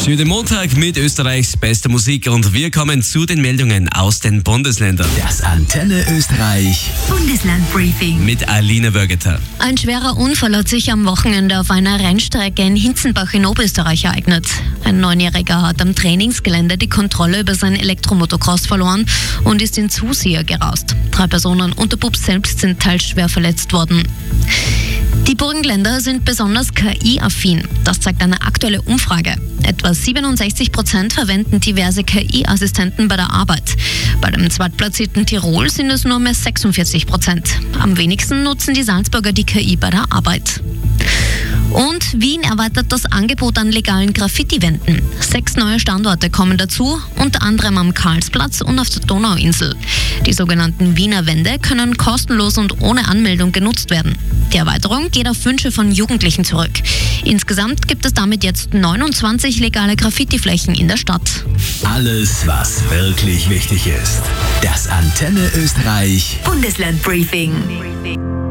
Für den Montag mit Österreichs bester Musik und wir kommen zu den Meldungen aus den Bundesländern. Das Antenne Österreich Bundeslandbriefing Mit Alina Wörgeter. Ein schwerer Unfall hat sich am Wochenende auf einer Rennstrecke in Hinzenbach in Oberösterreich ereignet. Ein 9-Jähriger hat am Trainingsgelände die Kontrolle über sein Elektromotocross verloren und ist in Zuseher gerast. 3 Personen und der Bub selbst sind teils schwer verletzt worden. Die Burgenländer sind besonders KI-affin. Das zeigt eine aktuelle Umfrage. Etwa 67% verwenden diverse KI-Assistenten bei der Arbeit. Bei dem zweitplatzierten Tirol sind es nur mehr 46%. Am wenigsten nutzen die Salzburger die KI bei der Arbeit. Und Wien erweitert das Angebot an legalen Graffiti-Wänden. 6 neue Standorte kommen dazu, unter anderem am Karlsplatz und auf der Donauinsel. Die sogenannten Wiener Wände können kostenlos und ohne Anmeldung genutzt werden. Die Erweiterung geht auf Wünsche von Jugendlichen zurück. Insgesamt gibt es damit jetzt 29 legale Graffiti-Flächen in der Stadt. Alles, was wirklich wichtig ist. Das Antenne Österreich Bundeslandbriefing.